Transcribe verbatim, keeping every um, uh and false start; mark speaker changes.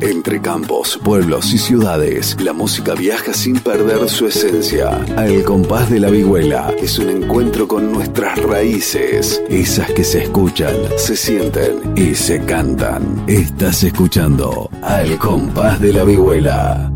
Speaker 1: Entre campos, pueblos y ciudades, la música viaja sin perder su esencia. Al compás de la vihuela es un encuentro con nuestras raíces, esas que se escuchan, se sienten y se cantan. Estás escuchando Al compás de la vihuela.